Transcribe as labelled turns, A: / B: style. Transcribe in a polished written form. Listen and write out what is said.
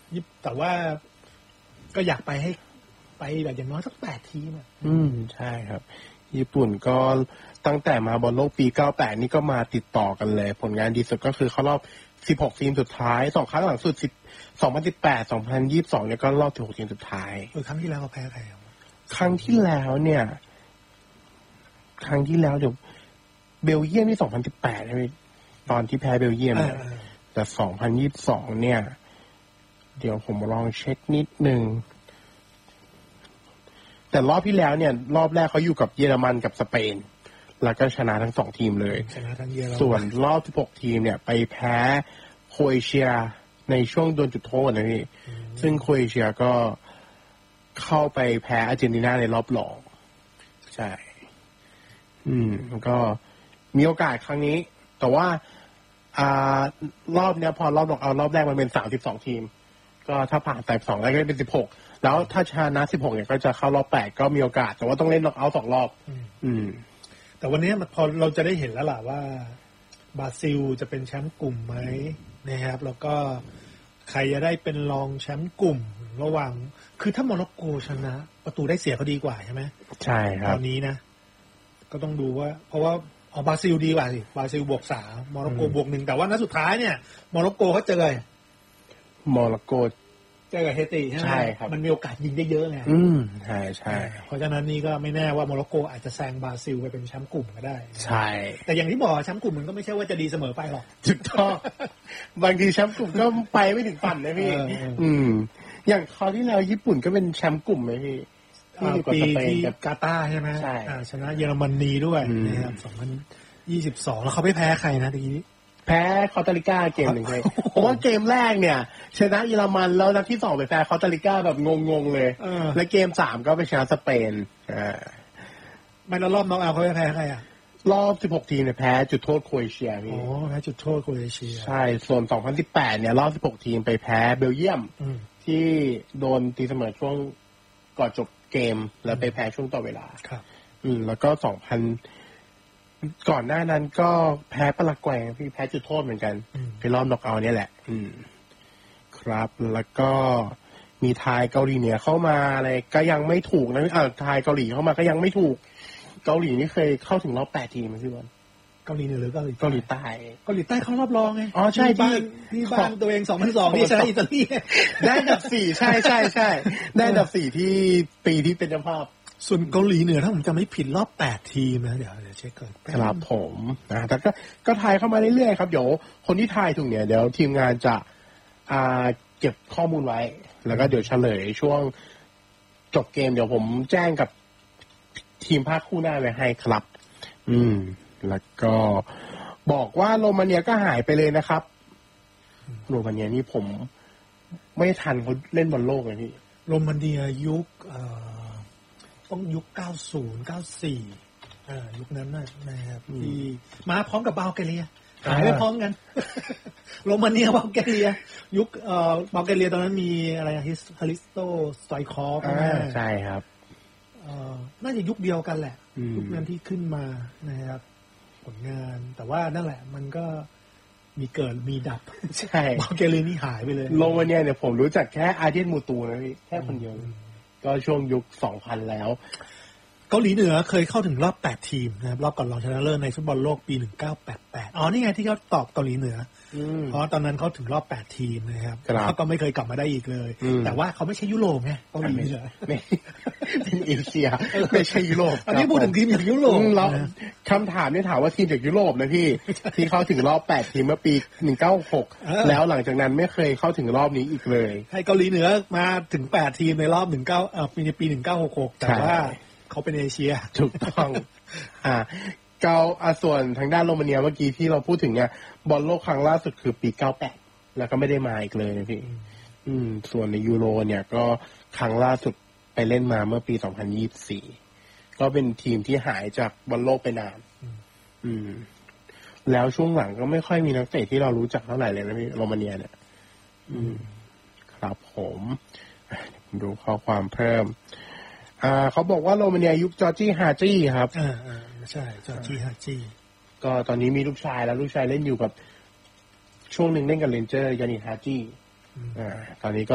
A: แต่ว่าก็อยากไปให้ไปแบบอย่างน้อยสัก8 ทีมอ่ะ
B: ใช่ครับญี่ปุ่นก็ตั้งแต่มาบอลโลกปี98นี่ก็มาติดต่อกันเลยผลงานดีสุดก็คือเข้ารอบ16ทีมสุดท้าย2ครั้งหลังสุด2018 2022เนี่ยก็รอบ16ทีมสุดท้าย
A: ครั้งที่แล้วเขาแพ้ใคร
B: ครั้งที่แล้วเดี๋ยวเบลเยียมที่2018ใช่มั้ยตอนที่แพ้เบลเยียมแต่2022เนี่ยเดี๋ยวผมลองเช็คนิดนึงแต่รอบที่แล้วเนี่ยรอบแรกเขาอยู่กับเยอรมันกับสเปนแล้วก็ชนะทั้ง2ทีมเลย
A: ชนะทั้งเยอรมัน
B: ส่วนรอบ16ทีมเนี่ยไปแพ้โครเอเชียในช่วงโดนจุดโทษนะพี่ซึ่งโครเอเชียก็เข้าไปแพ้อาร์เจนตินาในรอบรองใช่ก็มีโอกาสครั้งนี้แต่ว่ารอบเนี้ยพอรอบรอบแรกมันเป็น32ทีมก็ถ้าผ่าน32ได้ก็เป็น16แล้วถ้าชนะ16เนี่ยก็จะเข้ารอบ8ก็มีโอกาสแต่ว่าต้องเล่นน็อกเอาท์2รอบ
A: แต่วันนี้พอเราจะได้เห็นแล้วล่ะว่าบราซิลจะเป็นแชมป์กลุ่มไหมนะครับแล้วก็ใครจะได้เป็นรองแชมป์กลุ่มระหว่างคือถ้าโมร็อกโกชนะประตูได้เสียเขาดีกว่าใช่ไหม
B: ใช่ครับ
A: ตอนนี้นะก็ต้องดูว่าเพราะว่าบราซิลดีกว่าสิบราซิล+3โมร็อกโก+1แต่ว่านัดสุดท้ายเนี่ยโมร็อกโกเขาเจอ
B: โมร็อกโก
A: เจอกับเฮติใช่ไหมมันมีโอกาสยิงได้เยอะไง
B: ใช่ใช่
A: เพราะฉะนั้นนี่ก็ไม่แน่ว่าโมร็อกโกอาจจะแซงบราซิลไปเป็นแชมป์กลุ่มก็ได้
B: ใช่
A: แต่อย่างที่บอกแชมป์กลุ่มมันก็ไม่ใช่ว่าจะดีเสมอไปหรอก
B: ถูกต้องบางทีแชมป์กลุ่มก็ไปไม่ถึงฝันนะพี่อย่างคราวที่แล้วญี่ปุ่นก็เป็นแชมป์กลุ่มไหมพี่
A: ปีที่กาตาร์ใช่ไหมชนะเยอรมนีด้วยนะครับ2022แล้วเขาไม่แพ้ใครนะทีนี้
B: แพ้คอสตาริกาเกมหนึ่งเลยเพราะว่าเกมแรกเนี่ยชนะเยอรมันแล้วนัดที่2ไปแพ้คอสตาริกาแบบงงๆเลยและเกม3ก็ไปชนะสเปน
A: ไม่แล้วรอบน็อกเอาท์เขาแพ้ใครอ่ะ
B: รอบ16ทีมเนี่ยแพ้จุดโทษโครเอเชียพี่
A: แพ้จุดโทษโครเอเชีย
B: ใช่ส่วน2018เนี่ยรอบ16ทีมไปแพ้เบลเยียมที่โดนตีเสมอช่วงก่อนจบเกมแล้วไปแพ้ช่วงต่อเวลา
A: ครับ
B: แล้วก็ก่อนหน้านั้นก็แพ้ปารากวัยพี่แพ้จุดโทษเหมือนกันไปรอบน็อกเอาท์เนี่ยแหละครับแล้วก็มีไทยเกาหลีเหนือเข้ามาอะไรก็ยังไม่ถูกนะไทยเกาหลีเข้ามาก็ยังไม่ถูกเกาหลีนี่เคยเข้าถึงรอบ8ทีมมั้ยพี่บอล
A: เกาหลีเหนือหรือเกาหลี
B: ใต้
A: เกาหลีใต้เข้ารอบรองไง
B: อ๋อใช่
A: ที่บ้านตัวเอง2002ที่ชนะอิตาลี
B: ได้อันดับ4ใช่ๆๆได้อันดับ4ที่ปีที่เป็นเจ้าภาพ
A: ส่วนเกาหลีเหนือถ้าผมจำไม่ผิดรอบ8ทีมนะเดี๋ยวเช็คก่อน
B: ครับผมแต่ก็ทายเข้ามาเรื่อยๆครับเดี๋ยวคนที่ทายถูกเนี่ยเดี๋ยวทีมงานจะเก็บข้อมูลไว้แล้วก็เดี๋ยวเฉลยช่วงจบเกมเดี๋ยวผมแจ้งกับทีมภาคคู่หน้าไว้ให้ครับแล้วก็บอกว่าโรมาเนียก็หายไปเลยนะครับโรมาเนียนี่ผมไม่ทันเขาเล่นบอลโลกเลยพี่
A: โรมาเนียยุคต้องยุค90 94ยุคนั้นนะครับที่มาพร้อมกับบัลแกเรียหายไปพร้อมกันโรมาเนียบัลแกเรียยุคบัลแกเรียตอนนั้นมีอะไรฮาริสโตสไตคอฟ
B: ใช่ครับ
A: น่าจะยุคเดียวกันแหละยุคนั้นที่ขึ้นมานะครับผลงานแต่ว่านั่นแหละมันก็มีเกิดมีดับ
B: ใช่
A: บัลแกเรียนี่หายไปเลย
B: โรมาเนียเนี่ยผมรู้จักแค่อาร์เจนมูตูนะพี่แค่คนเดียวก็ช่วงยุค 2000 แล้ว
A: เกาหลีเหนือเคยเข้าถึงรอบ8ทีมนะครับรอบก่อนรองชนะเลิศในฟุตบอลโลกปี1988นี่ไงที่เขาตอบเกาหลีเหนือเพราะตอนนั้นเขาถึงรอบ8ทีมนะครับเขาก็ไม่เคยกลับมาได้อีกเลยแต่ว่าเขาไม่ใช่ยุโรปไงเกาหลีเหนือ
B: เป็นเอเชียไม่ใช่ยุโรป
A: อันนี้พูดถึงทีมจากยุโรป
B: แล้วคำถามนี่ถามว่าทีมจากยุโรปนะพี่ที่เข้าถึงรอบ8ทีมเมื่อปี1996แล้วหลังจากนั้นไม่เคยเข้าถึงรอบนี้อีกเลย
A: ให้เกาหลีเหนือมาถึง8ทีมในรอบปี1966แต่ว่าเขาเป็นเอเชีย
B: ถูกต้องส่วนทางด้านโรมาเนียเมื่อกี้ที่เราพูดถึงเนี่ยบอลโลกครั้งล่าสุดคือปี98แล้วก็ไม่ได้มาอีกเลยนะพี่ส่วนในยูโรเนี่ยก็ครั้งล่าสุดไปเล่นมาเมื่อปี2024ก็เป็นทีมที่หายจากบอลโลกไปนานแล้วช่วงหลังก็ไม่ค่อยมีนักเตะที่เรารู้จักเท่าไหร่เลยนะพี่โรมาเนียเนี่ยครับผมดูข้อความเพิ่มเขาบอกว่าโรมาเนียยุคจอร์จี้ฮาจี้ครับ
A: ใช่จอร์จี้ฮาจี้
B: ก็ตอนนี้มีลูกชายแล้วลูกชายเล่นอยู่กับช่วงหนึ่งเล่นกับเรนเจอร์ยานิฮาจี้ตอนนี้ก็